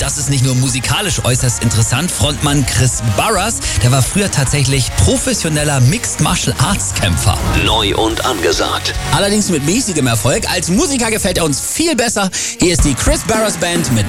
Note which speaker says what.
Speaker 1: Und das ist nicht nur musikalisch äußerst interessant. Frontmann Chris Burres, der war früher tatsächlich professioneller Mixed Martial Arts Kämpfer.
Speaker 2: Neu und angesagt.
Speaker 1: Allerdings mit mäßigem Erfolg. Als Musiker gefällt er uns viel besser. Hier ist die Chris Burres Band mit